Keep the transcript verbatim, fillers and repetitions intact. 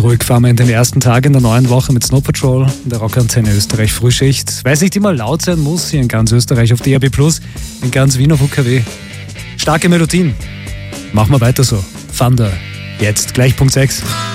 ruhig fahren wir in den ersten Tagen der neuen Woche mit Snow Patrol in der Rockantenne Österreich Frühschicht. Weil es nicht immer laut sein muss, hier in ganz Österreich auf D A B plus, in ganz Wien auf U K W. Starke Melodien. Machen wir weiter so. Thunder. Jetzt gleich Punkt sechs.